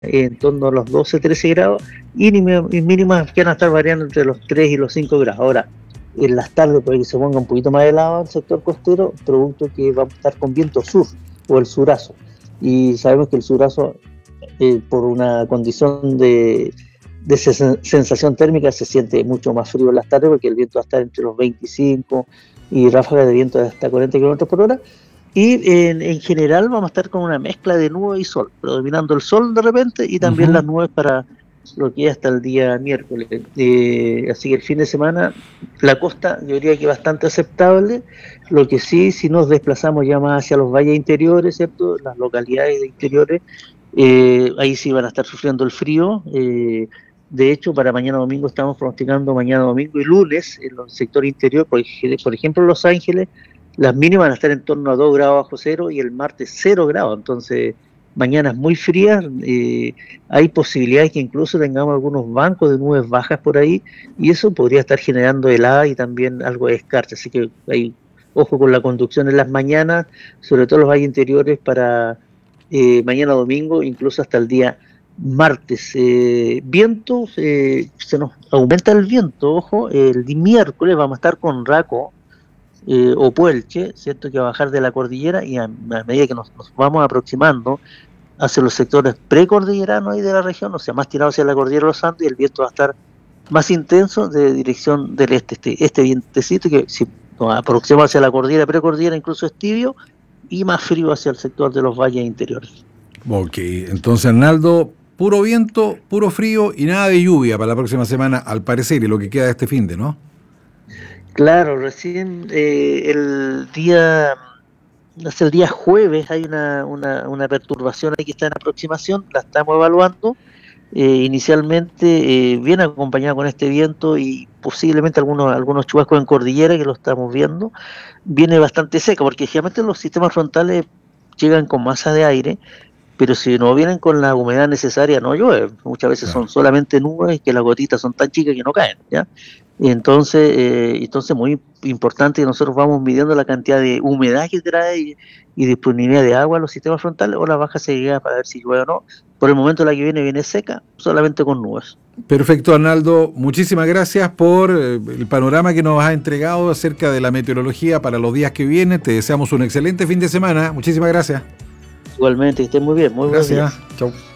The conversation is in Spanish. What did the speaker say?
en torno a los 12-13 grados y mínimas que van a estar variando entre los 3 y los 5 grados. Ahora, en las tardes puede que se ponga un poquito más helado el sector costero, producto que va a estar con viento sur o el surazo. Y sabemos que el surazo, por una condición de sensación térmica, se siente mucho más frío en las tardes porque el viento va a estar entre los 25 y ráfagas de viento de hasta 40 kilómetros por hora. Y en general vamos a estar con una mezcla de nubes y sol, predominando el sol de repente y también las nubes para lo que es hasta el día miércoles. Así que el fin de semana la costa yo diría que bastante aceptable. Lo que sí, si nos desplazamos ya más hacia los valles interiores, ¿cierto? Las localidades de interiores, ahí sí van a estar sufriendo el frío. De hecho, para mañana domingo estamos pronosticando mañana domingo y lunes en el sector interior, por ejemplo, Los Ángeles, las mínimas van a estar en torno a 2 grados bajo cero y el martes 0 grados. Entonces, mañana es muy fría. Hay posibilidades que incluso tengamos algunos bancos de nubes bajas por ahí y eso podría estar generando helada y también algo de escarcha. Así que hay ojo con la conducción en las mañanas, sobre todo los valles interiores para mañana domingo, incluso hasta el día martes. Viento, se nos aumenta el viento, ojo, el miércoles vamos a estar con Raco o Puelche, ¿cierto? Que va a bajar de la cordillera y a medida que nos vamos aproximando hacia los sectores precordilleranos ahí de la región, o sea, más tirado hacia la cordillera de los Andes, y el viento va a estar más intenso de dirección del este vientecito que si nos aproximamos hacia la cordillera precordillera incluso es tibio y más frío hacia el sector de los valles interiores. Ok, entonces Arnaldo, puro viento, puro frío y nada de lluvia para la próxima semana, al parecer, y lo que queda de este finde, ¿no? Claro, recién hasta el día jueves hay una perturbación ahí que está en aproximación, la estamos evaluando. Inicialmente viene acompañada con este viento y posiblemente algunos chubascos en cordillera que lo estamos viendo. Viene bastante seca porque generalmente los sistemas frontales llegan con masa de aire, pero si no vienen con la humedad necesaria no llueve. Muchas veces son solamente nubes que las gotitas son tan chicas que no caen, ¿ya? Y entonces muy importante que nosotros vamos midiendo la cantidad de humedad que trae y disponibilidad de agua a los sistemas frontales o la baja sequedad para ver si llueve o no. Por el momento la que viene seca, solamente con nubes. Perfecto, Arnaldo. Muchísimas gracias por el panorama que nos has entregado acerca de la meteorología para los días que vienen. Te deseamos un excelente fin de semana. Muchísimas gracias. Igualmente, que estén muy bien. Muy buenos días. Gracias. Chau.